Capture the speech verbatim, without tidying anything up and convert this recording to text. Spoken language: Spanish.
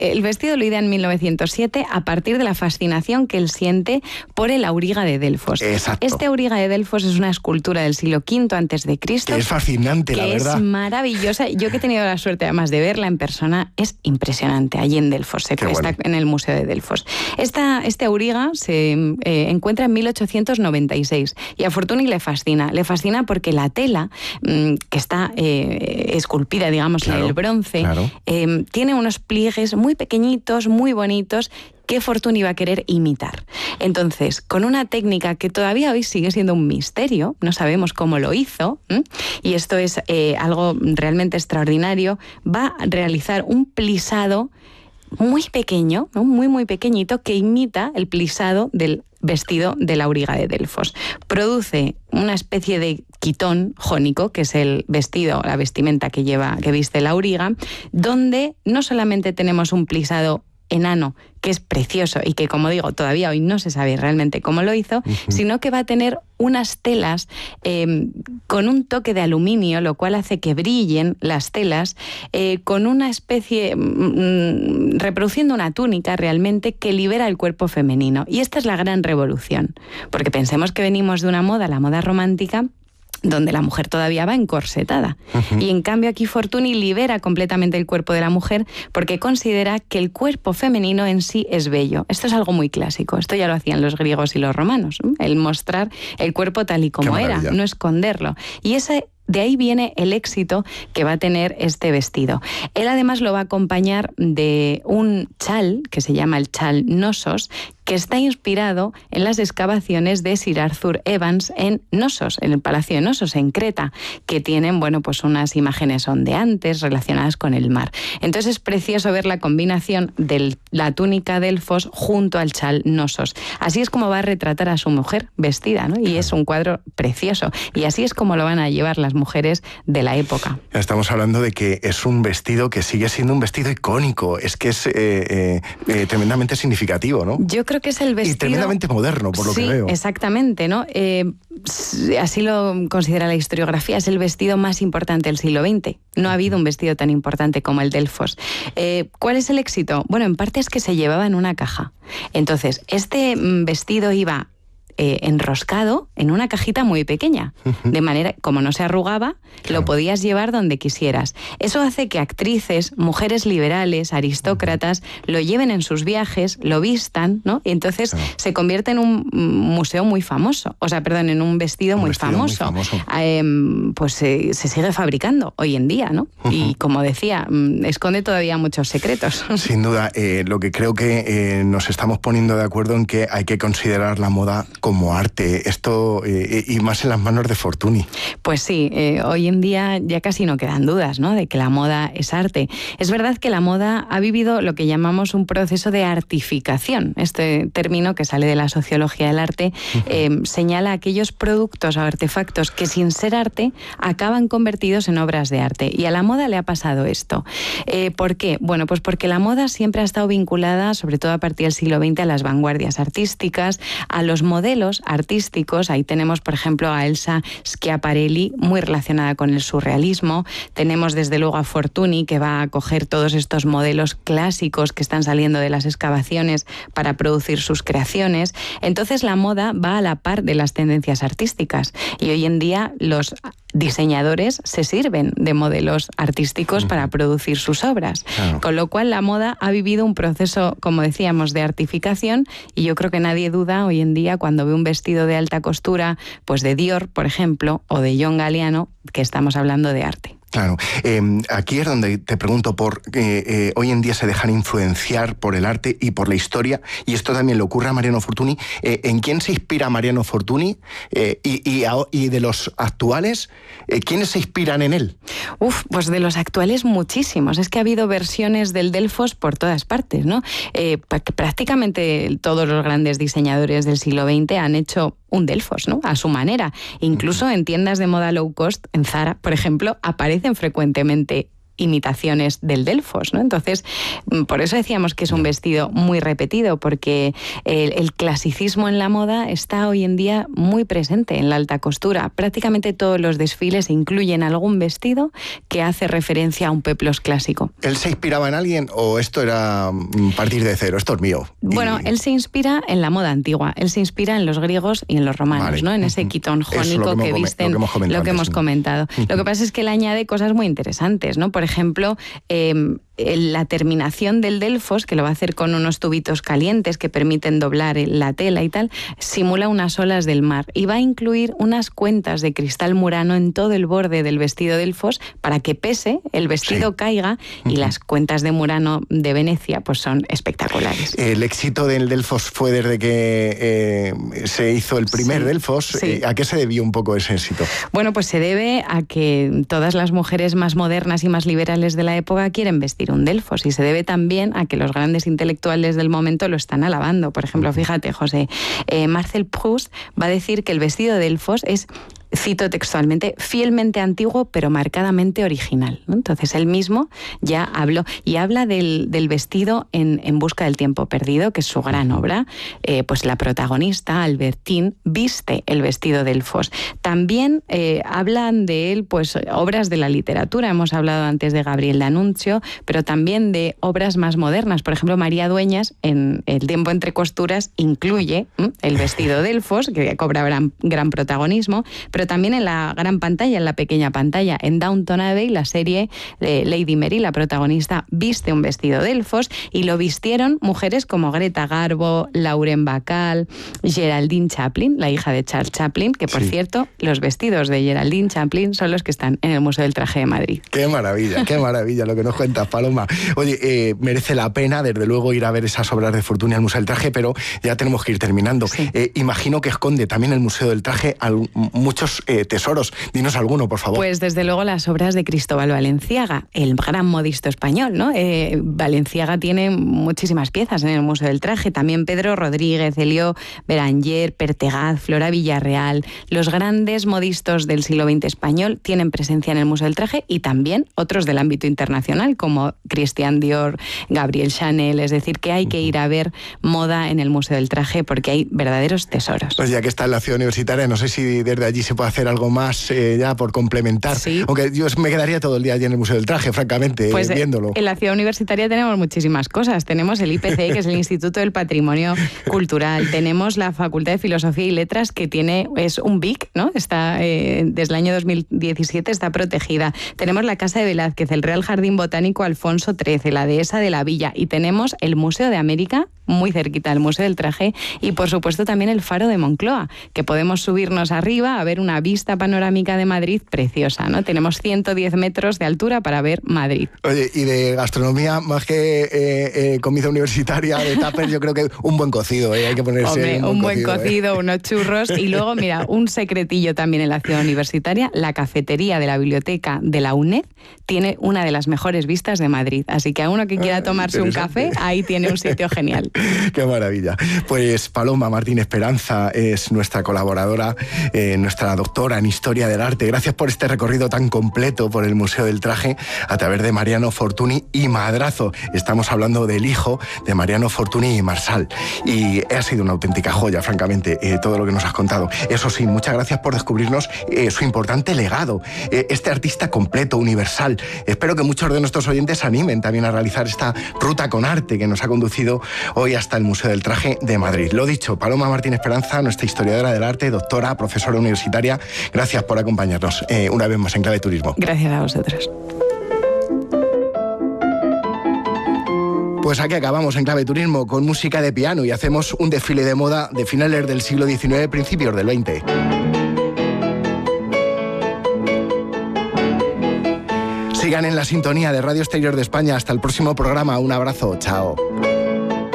el vestido lo idea en mil novecientos siete a partir de la fascinación que él siente por el auriga de Delfos. Exacto. Este auriga de Delfos es una escultura del siglo quinto antes de Cristo. Que es fascinante, la verdad. Que es maravillosa. Yo que he tenido la suerte además de verla en persona, es impresionante. Allí en Delfos, se está bueno. en el Museo de Delfos. Esta, este auriga se eh, encuentra en mil ochocientos noventa y seis y a Fortuny le fascina. Le fascina porque la tela, mmm, que está eh, esculpida, digamos, claro, en el bronce, claro. eh, tiene unos pliegues muy pequeñitos, muy bonitos, que Fortuny va a querer imitar. Entonces, con una técnica que todavía hoy sigue siendo un misterio, no sabemos cómo lo hizo, ¿m? y esto es eh, algo realmente extraordinario, va a realizar un plisado muy pequeño, ¿no? muy muy pequeñito, que imita el plisado del vestido del auriga de Delfos. Produce una especie de quitón jónico, que es el vestido, la vestimenta que lleva, que viste el auriga, donde no solamente tenemos un plisado enano, que es precioso y que, como digo, todavía hoy no se sabe realmente cómo lo hizo, uh-huh. sino que va a tener unas telas eh, con un toque de aluminio, lo cual hace que brillen las telas, eh, con una especie, mm, reproduciendo una túnica realmente que libera el cuerpo femenino. Y esta es la gran revolución, porque pensemos que venimos de una moda, la moda romántica, donde la mujer todavía va encorsetada. Uh-huh. Y en cambio aquí Fortuny libera completamente el cuerpo de la mujer porque considera que el cuerpo femenino en sí es bello. Esto es algo muy clásico. Esto ya lo hacían los griegos y los romanos, ¿eh? El mostrar el cuerpo tal y como era, no esconderlo. Y ese... De ahí viene el éxito que va a tener este vestido. Él además lo va a acompañar de un chal, que se llama el chal Knossos, que está inspirado en las excavaciones de Sir Arthur Evans en Knossos, en el Palacio de Knossos, en Creta, que tienen, bueno, pues unas imágenes ondeantes relacionadas con el mar. Entonces es precioso ver la combinación de la túnica Delfos junto al chal Knossos. Así es como va a retratar a su mujer vestida, ¿no? Y es un cuadro precioso. Y así es como lo van a llevar las mujeres de la época. Estamos hablando de que es un vestido que sigue siendo un vestido icónico. Es que es eh, eh, eh, tremendamente significativo, ¿no? Yo creo que es el vestido... Y tremendamente moderno, por lo sí, que veo. Exactamente, ¿no? Eh, así lo considera la historiografía, es el vestido más importante del siglo veinte. No ha habido un vestido tan importante como el Delfos. Eh, ¿Cuál es el éxito? Bueno, en parte es que se llevaba en una caja. Entonces, este vestido iba eh, enroscado en una cajita muy pequeña, uh-huh. de manera, como no se arrugaba, claro. lo podías llevar donde quisieras. Eso hace que actrices, mujeres liberales, aristócratas, uh-huh. lo lleven en sus viajes, lo vistan, ¿no? Y entonces claro. se convierte en un museo muy famoso, o sea, perdón, en un vestido, un muy, vestido famoso. muy famoso. Eh, pues eh, se sigue fabricando hoy en día, ¿no? Uh-huh. Y como decía, esconde todavía muchos secretos. Sin duda, eh, lo que creo que eh, nos estamos poniendo de acuerdo en que hay que considerar la moda como arte, esto eh, y más en las manos de Fortuny. Pues sí, eh, hoy en día ya casi no quedan dudas, ¿no?, de que la moda es arte. Es verdad que la moda ha vivido lo que llamamos un proceso de artificación. Este término, que sale de la sociología del arte, uh-huh. eh, señala aquellos productos o artefactos que sin ser arte acaban convertidos en obras de arte. Y a la moda le ha pasado esto. Eh, ¿Por qué? Bueno, pues porque la moda siempre ha estado vinculada, sobre todo a partir del siglo veinte, a las vanguardias artísticas, a los modelos artísticos. Ahí tenemos, por ejemplo, a Elsa Schiaparelli, muy relacionada con el surrealismo. Tenemos, desde luego, a Fortuny, que va a coger todos estos modelos clásicos que están saliendo de las excavaciones para producir sus creaciones. Entonces, la moda va a la par de las tendencias artísticas. Y hoy en día los diseñadores se sirven de modelos artísticos uh-huh. para producir sus obras. Claro. Con lo cual, la moda ha vivido un proceso, como decíamos, de artificación, y yo creo que nadie duda hoy en día, cuando ve un vestido de alta costura, pues de Dior, por ejemplo, o de John Galliano, que estamos hablando de arte. Claro. Eh, aquí es donde te pregunto por eh, eh, hoy en día se dejan influenciar por el arte y por la historia, y esto también le ocurre a Mariano Fortuny. Eh, ¿En quién se inspira Mariano Fortuny? Eh, y, y, y de los actuales, eh, ¿quiénes se inspiran en él? Uf, pues de los actuales muchísimos. Es que ha habido versiones del Delfos por todas partes, ¿no? Eh, prácticamente todos los grandes diseñadores del siglo veinte han hecho un Delfos, ¿no?, a su manera. Incluso uh-huh. en tiendas de moda low cost, en Zara, por ejemplo, aparecen frecuentemente imitaciones del Delfos, ¿no? Entonces, por eso decíamos que es un vestido muy repetido, porque el, el clasicismo en la moda está hoy en día muy presente en la alta costura. Prácticamente todos los desfiles incluyen algún vestido que hace referencia a un peplos clásico. ¿Él se inspiraba en alguien o esto era partir de cero? Esto es mío. Bueno, y... él se inspira en la moda antigua. Él se inspira en los griegos y en los romanos, vale. ¿no? En ese quitón jónico que, que visten, lo que hemos comentado. Lo que, hemos comentado. Lo que pasa es que él añade cosas muy interesantes, ¿no? Por ejemplo, eh, la terminación del Delfos, que lo va a hacer con unos tubitos calientes que permiten doblar la tela y tal, simula unas olas del mar y va a incluir unas cuentas de cristal murano en todo el borde del vestido Delfos para que pese, el vestido sí. caiga y uh-huh. las cuentas de Murano de Venecia pues son espectaculares. El éxito del Delfos fue desde que eh, se hizo el primer sí. Delfos. Sí. ¿A qué se debió un poco ese éxito? Bueno, pues se debe a que todas las mujeres más modernas y más liberales de la época quieren vestir un Delfos, y se debe también a que los grandes intelectuales del momento lo están alabando. Por ejemplo, fíjate, José, eh, Marcel Proust va a decir que el vestido de Delfos es, cito textualmente, fielmente antiguo pero marcadamente original, ¿no? Entonces él mismo ya habló y habla del, del vestido en, en Busca del tiempo perdido, que es su gran obra. Eh, pues la protagonista, Albertine, viste el vestido de Delfos. También eh, hablan de él pues obras de la literatura. Hemos hablado antes de Gabriel D'Annunzio, pero también de obras más modernas. Por ejemplo, María Dueñas, en El tiempo entre costuras, incluye ¿eh? el vestido de Delfos, que cobra gran, gran protagonismo, pero pero también en la gran pantalla, en la pequeña pantalla. En Downton Abbey, la serie de Lady Mary, la protagonista, viste un vestido de Delfos y lo vistieron mujeres como Greta Garbo, Lauren Bacall, Geraldine Chaplin, la hija de Charles Chaplin, que por sí. cierto, los vestidos de Geraldine Chaplin son los que están en el Museo del Traje de Madrid. Qué maravilla, qué maravilla lo que nos cuentas, Paloma. Oye, eh, merece la pena, desde luego, ir a ver esas obras de Fortuny al Museo del Traje, pero ya tenemos que ir terminando. Sí. Eh, imagino que esconde también el Museo del Traje al, muchos Eh, tesoros. Dinos alguno, por favor. Pues desde luego las obras de Cristóbal Valenciaga, el gran modisto español, ¿no? Eh, Valenciaga tiene muchísimas piezas en el Museo del Traje. También Pedro Rodríguez, Elio Beranger, Pertegaz, Flora Villarreal. Los grandes modistos del siglo veinte español tienen presencia en el Museo del Traje, y también otros del ámbito internacional, como Christian Dior, Gabriel Chanel. Es decir, que hay que ir a ver moda en el Museo del Traje porque hay verdaderos tesoros. Pues ya que está en la ciudad universitaria, no sé si desde allí se puede hacer algo más eh, ya por complementar. Sí. Aunque yo me quedaría todo el día allí en el Museo del Traje, francamente, pues, eh, viéndolo. En la ciudad universitaria tenemos muchísimas cosas. Tenemos el I P C, que es el Instituto del Patrimonio Cultural. Tenemos la Facultad de Filosofía y Letras, que tiene es un B I C, ¿no? Está eh, desde el año dos mil diecisiete está protegida. Tenemos la Casa de Velázquez, el Real Jardín Botánico Alfonso trece, la Dehesa de la Villa, y tenemos el Museo de América, muy cerquita del Museo del Traje, y por supuesto también el Faro de Moncloa, que podemos subirnos arriba a ver una vista panorámica de Madrid preciosa, ¿no? Tenemos ciento diez metros de altura para ver Madrid. Oye, y de gastronomía, más que eh, eh, comida universitaria de tupper, yo creo que un buen cocido, ¿eh? Hay que ponerse Hombre, un buen, un buen cocido, cocido ¿eh? Unos churros, y luego, mira, un secretillo también en la ciudad universitaria, la cafetería de la biblioteca de la UNED tiene una de las mejores vistas de Madrid, así que a uno que quiera ah, tomarse un café, ahí tiene un sitio genial. Qué maravilla. Pues Paloma Martín Esperanza es nuestra colaboradora, eh, nuestra doctora en Historia del Arte. Gracias por este recorrido tan completo por el Museo del Traje a través de Mariano Fortuny y Madrazo. Estamos hablando del hijo de Mariano Fortuny y Marsal. Y ha sido una auténtica joya, francamente, eh, todo lo que nos has contado. Eso sí, muchas gracias por descubrirnos eh, su importante legado, eh, este artista completo, universal. Espero que muchos de nuestros oyentes se animen también a realizar esta ruta con arte que nos ha conducido hoy hasta el Museo del Traje de Madrid. Lo dicho, Paloma Martín Esperanza, nuestra historiadora del arte, doctora, profesora universitaria, gracias por acompañarnos eh, una vez más en Clave Turismo. Gracias a vosotros. Pues aquí acabamos en Clave Turismo con música de piano y hacemos un desfile de moda de finales del siglo diecinueve, principios del veinte. Sigan en la sintonía de Radio Exterior de España. Hasta el próximo programa. Un abrazo. Chao.